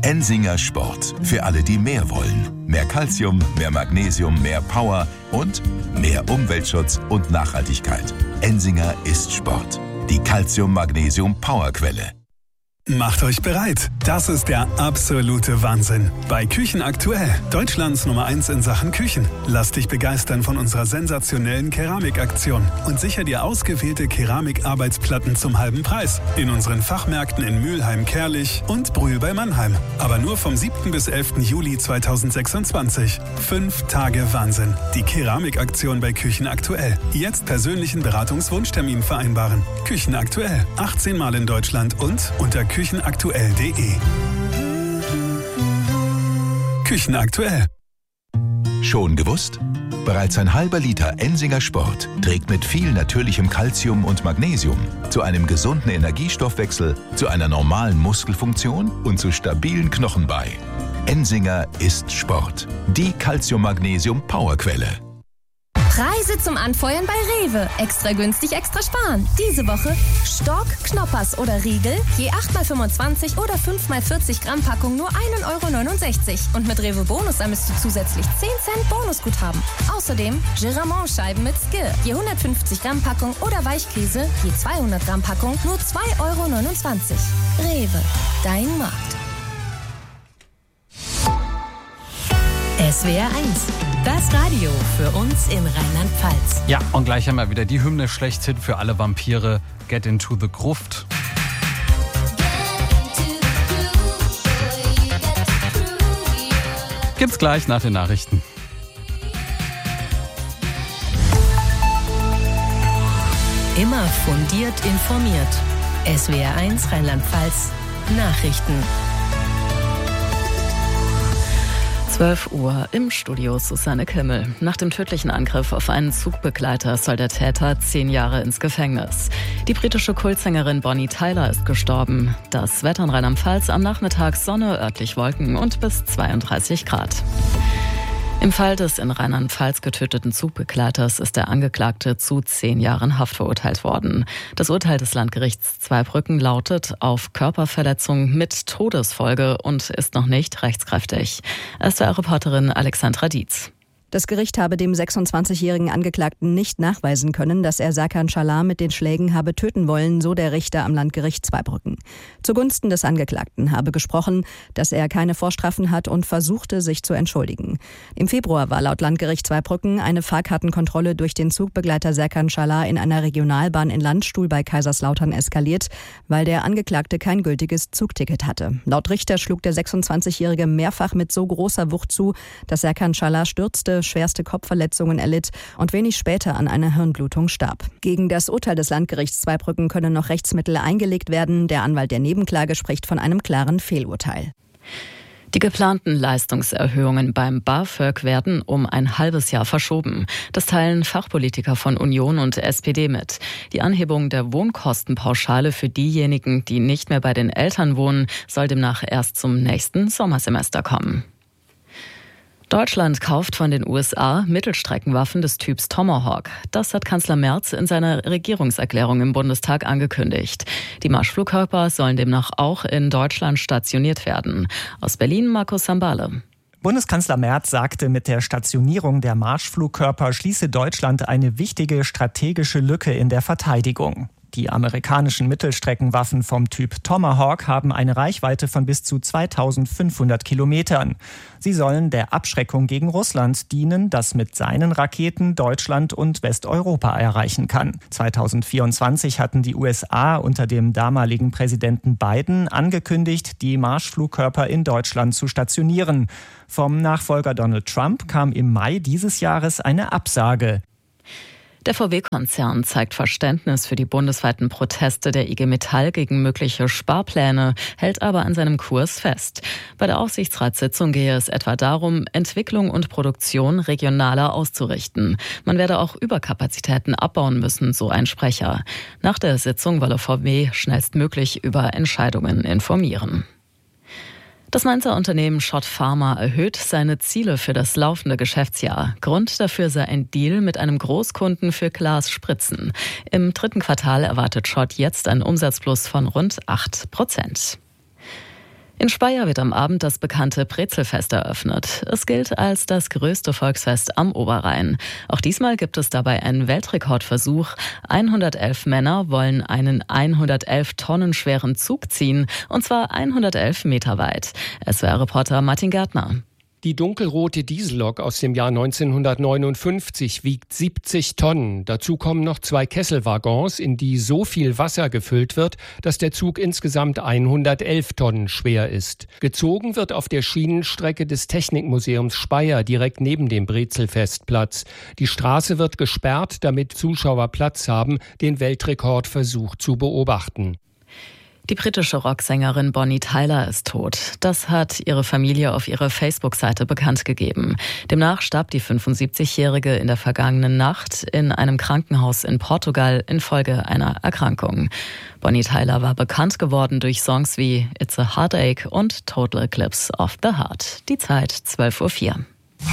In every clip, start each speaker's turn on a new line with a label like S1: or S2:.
S1: Ensinger Sport. Für alle, die mehr wollen. Mehr Calcium, mehr Magnesium, mehr Power und mehr Umweltschutz und Nachhaltigkeit. Ensinger ist Sport. Die Calcium-Magnesium-Powerquelle.
S2: Macht euch bereit. Das ist der absolute Wahnsinn. Bei Küchen aktuell, Deutschlands Nummer 1 in Sachen Küchen. Lass dich begeistern von unserer sensationellen Keramikaktion und sicher dir ausgewählte Keramikarbeitsplatten zum halben Preis. In unseren Fachmärkten in Mülheim, Kerlich und Brühl bei Mannheim. Aber nur vom 7. bis 11. Juli 2026. 5 Tage Wahnsinn. Die Keramikaktion bei Küchen aktuell. Jetzt persönlichen Beratungswunschtermin vereinbaren. Küchen aktuell. 18 Mal in Deutschland und unter küchenaktuell.de. Küchen aktuell.
S1: Schon gewusst? Bereits ein halber Liter Ensinger Sport trägt mit viel natürlichem Calcium und Magnesium zu einem gesunden Energiestoffwechsel, zu einer normalen Muskelfunktion und zu stabilen Knochen bei. Ensinger ist Sport. Die Calcium-Magnesium-Powerquelle.
S3: Preise zum Anfeuern bei Rewe. Extra günstig, extra sparen. Diese Woche Stork, Knoppers oder Riegel, je 8x25 oder 5x40 Gramm Packung nur 1,69 €. Und mit Rewe Bonus ermisst du zusätzlich 10 Cent Bonusguthaben. Außerdem Giramont-Scheiben mit Skir, je 150 Gramm Packung oder Weichkäse, je 200 Gramm Packung nur 2,29 €. Rewe, dein Markt.
S4: SWR 1, das Radio für uns in Rheinland-Pfalz.
S5: Ja, und gleich haben wir wieder die Hymne schlechthin für alle Vampire, Get into the Gruft. Gibt's gleich nach den Nachrichten.
S4: Immer fundiert informiert. SWR 1 Rheinland-Pfalz Nachrichten.
S6: 12 Uhr im Studio Susanne Kimmel. Nach dem tödlichen Angriff auf einen Zugbegleiter soll der Täter 10 Jahre ins Gefängnis. Die britische Kultsängerin Bonnie Tyler ist gestorben. Das Wetter in Rheinland-Pfalz am Nachmittag Sonne, örtlich Wolken und bis 32 Grad. Im Fall des in Rheinland-Pfalz getöteten Zugbegleiters ist der Angeklagte zu 10 Jahren Haft verurteilt worden. Das Urteil des Landgerichts Zweibrücken lautet auf Körperverletzung mit Todesfolge und ist noch nicht rechtskräftig. SWR-Reporterin Alexandra Dietz.
S7: Das Gericht habe dem 26-jährigen Angeklagten nicht nachweisen können, dass er Serkan Çalar mit den Schlägen habe töten wollen, so der Richter am Landgericht Zweibrücken. Zugunsten des Angeklagten habe gesprochen, dass er keine Vorstrafen hat und versuchte, sich zu entschuldigen. Im Februar war laut Landgericht Zweibrücken eine Fahrkartenkontrolle durch den Zugbegleiter Serkan Çalar in einer Regionalbahn in Landstuhl bei Kaiserslautern eskaliert, weil der Angeklagte kein gültiges Zugticket hatte. Laut Richter schlug der 26-jährige mehrfach mit so großer Wucht zu, dass Serkan Çalar stürzte, schwerste Kopfverletzungen erlitt und wenig später an einer Hirnblutung starb. Gegen das Urteil des Landgerichts Zweibrücken können noch Rechtsmittel eingelegt werden. Der Anwalt der Nebenklage spricht von einem klaren Fehlurteil.
S6: Die geplanten Leistungserhöhungen beim BAföG werden um ein halbes Jahr verschoben. Das teilen Fachpolitiker von Union und SPD mit. Die Anhebung der Wohnkostenpauschale für diejenigen, die nicht mehr bei den Eltern wohnen, soll demnach erst zum nächsten Sommersemester kommen. Deutschland kauft von den USA Mittelstreckenwaffen des Typs Tomahawk. Das hat Kanzler Merz in seiner Regierungserklärung im Bundestag angekündigt. Die Marschflugkörper sollen demnach auch in Deutschland stationiert werden. Aus Berlin Markus Sambale.
S8: Bundeskanzler Merz sagte, mit der Stationierung der Marschflugkörper schließe Deutschland eine wichtige strategische Lücke in der Verteidigung. Die amerikanischen Mittelstreckenwaffen vom Typ Tomahawk haben eine Reichweite von bis zu 2500 Kilometern. Sie sollen der Abschreckung gegen Russland dienen, das mit seinen Raketen Deutschland und Westeuropa erreichen kann. 2024 hatten die USA unter dem damaligen Präsidenten Biden angekündigt, die Marschflugkörper in Deutschland zu stationieren. Vom Nachfolger Donald Trump kam im Mai dieses Jahres eine Absage.
S6: Der VW-Konzern zeigt Verständnis für die bundesweiten Proteste der IG Metall gegen mögliche Sparpläne, hält aber an seinem Kurs fest. Bei der Aufsichtsratssitzung gehe es etwa darum, Entwicklung und Produktion regionaler auszurichten. Man werde auch Überkapazitäten abbauen müssen, so ein Sprecher. Nach der Sitzung wolle VW schnellstmöglich über Entscheidungen informieren. Das Mainzer Unternehmen Schott Pharma erhöht seine Ziele für das laufende Geschäftsjahr. Grund dafür sei ein Deal mit einem Großkunden für Glasspritzen. Im 3. Quartal erwartet Schott jetzt einen Umsatzplus von rund 8%. In Speyer wird am Abend das bekannte Brezelfest eröffnet. Es gilt als das größte Volksfest am Oberrhein. Auch diesmal gibt es dabei einen Weltrekordversuch. 111 Männer wollen einen 111 Tonnen schweren Zug ziehen, und zwar 111 Meter weit. SWR-Reporter Martin Gärtner.
S9: Die dunkelrote Diesellok aus dem Jahr 1959 wiegt 70 Tonnen. Dazu kommen noch 2 Kesselwaggons, in die so viel Wasser gefüllt wird, dass der Zug insgesamt 111 Tonnen schwer ist. Gezogen wird auf der Schienenstrecke des Technikmuseums Speyer, direkt neben dem Brezelfestplatz. Die Straße wird gesperrt, damit Zuschauer Platz haben, den Weltrekordversuch zu beobachten.
S6: Die britische Rocksängerin Bonnie Tyler ist tot. Das hat ihre Familie auf ihrer Facebook-Seite bekannt gegeben. Demnach starb die 75-Jährige in der vergangenen Nacht in einem Krankenhaus in Portugal infolge einer Erkrankung. Bonnie Tyler war bekannt geworden durch Songs wie It's a Heartache und Total Eclipse of the Heart. Die Zeit 12:04 Uhr.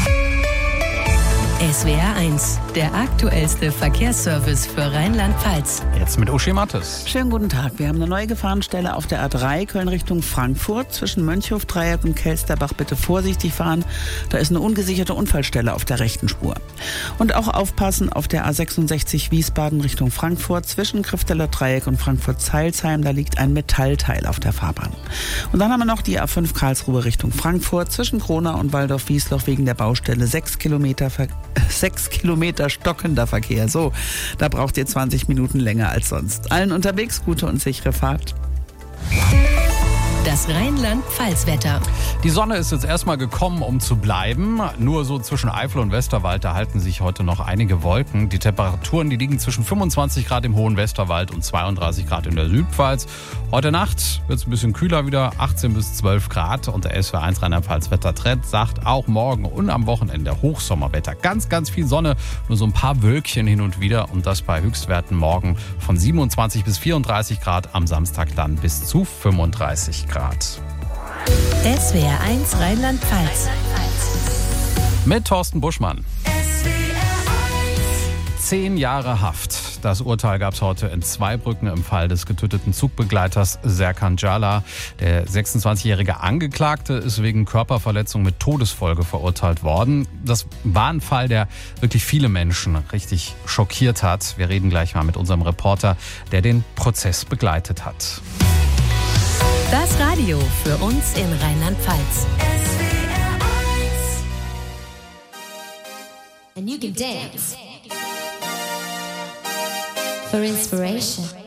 S4: SWR 1, der aktuellste Verkehrsservice für Rheinland-Pfalz.
S5: Jetzt mit Uschi Mattes.
S10: Schönen guten Tag. Wir haben eine neue Gefahrenstelle auf der A3 Köln Richtung Frankfurt. Zwischen Mönchhof-Dreieck und Kelsterbach bitte vorsichtig fahren. Da ist eine ungesicherte Unfallstelle auf der rechten Spur. Und auch aufpassen auf der A66 Wiesbaden Richtung Frankfurt. Zwischen Krifteler Dreieck und Frankfurt-Zeilsheim, da liegt ein Metallteil auf der Fahrbahn. Und dann haben wir noch die A5 Karlsruhe Richtung Frankfurt. Zwischen Kronau und Waldorf-Wiesloch wegen der Baustelle 6 Kilometer stockender Verkehr. So, da braucht ihr 20 Minuten länger als sonst. Allen unterwegs gute und sichere Fahrt.
S4: Das Rheinland-Pfalz-Wetter.
S5: Die Sonne ist jetzt erstmal gekommen, um zu bleiben. Nur so zwischen Eifel und Westerwald, da halten sich heute noch einige Wolken. Die Temperaturen, die liegen zwischen 25 Grad im hohen Westerwald und 32 Grad in der Südpfalz. Heute Nacht wird es ein bisschen kühler wieder, 18 bis 12 Grad. Und der SWR 1 Rheinland-Pfalz Wettertrend sagt auch morgen und am Wochenende Hochsommerwetter. Ganz, ganz viel Sonne, nur so ein paar Wölkchen hin und wieder. Und das bei Höchstwerten morgen von 27 bis 34 Grad, am Samstag dann bis zu 35 Grad.
S4: SWR 1 Rheinland-Pfalz.
S5: Mit Thorsten Buschmann. 10 Jahre Haft. Das Urteil gab es heute in Zweibrücken im Fall des getöteten Zugbegleiters Serkan Cala. Der 26-jährige Angeklagte ist wegen Körperverletzung mit Todesfolge verurteilt worden. Das war ein Fall, der wirklich viele Menschen richtig schockiert hat. Wir reden gleich mal mit unserem Reporter, der den Prozess begleitet hat.
S4: Das Radio für uns in Rheinland-Pfalz.
S11: And you can dance for inspiration.